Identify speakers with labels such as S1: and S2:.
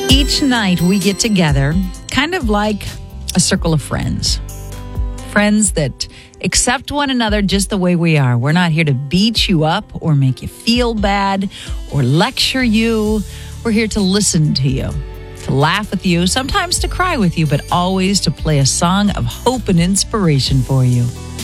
S1: Each night we get together, kind of like a circle of friends. Friends that accept one another just the way we are. We're not here to beat you up or make you feel bad or lecture you. We're here to listen to you, to laugh with you, sometimes to cry with you, but always to play a song of hope and inspiration for you.